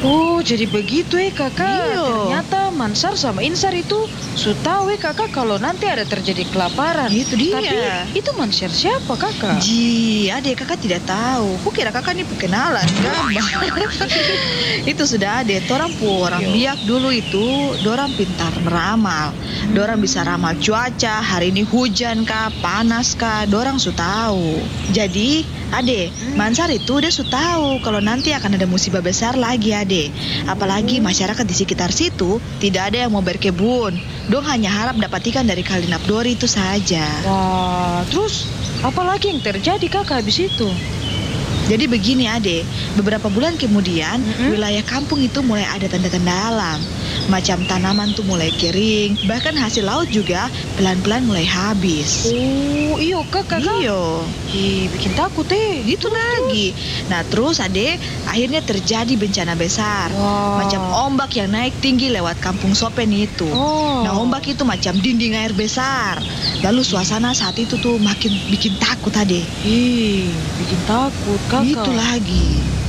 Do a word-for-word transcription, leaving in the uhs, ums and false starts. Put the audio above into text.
Oh, jadi begitu ya kakak. Iya, Ternyata Mansar sama Insar itu sudah tahu ya kakak kalau nanti ada terjadi kelaparan. itu dia. Tapi itu Mansar siapa kakak? Ji, adek kakak tidak tahu. Kukira kakak ini perkenalan, gambar. Itu sudah adek. Torang pu orang Yo. biak dulu itu, dorang pintar meramal. Dorang bisa ramal cuaca, hari ini hujan kah, panas kah, dorang su tahu. Jadi, adek, Hmm. Mansar itu dia su tahu kalau nanti akan ada musibah besar lagi, adek. Apalagi masyarakat di sekitar situ tidak ada yang mau berkebun. Dong hanya harap dapat ikan dari Kali Napdori itu saja. Wah, terus apa lagi yang terjadi kakak habis itu? Jadi begini Ade, beberapa bulan kemudian Mm-mm. wilayah kampung itu mulai ada tanda-tanda alam. Macam tanaman tuh mulai kering, bahkan hasil laut juga pelan-pelan mulai habis. Oh, iyo kakak. Iyo, Ih, bikin takut eh. gitu lagi. Nah terus Ade, akhirnya terjadi bencana besar. Wah. Macam ombak yang naik tinggi lewat kampung Sopen itu. Oh. Nah ombak itu macam dinding air besar. Lalu suasana saat itu tuh makin bikin takut Ade. Ih, bikin takut kakak. Itu lagi.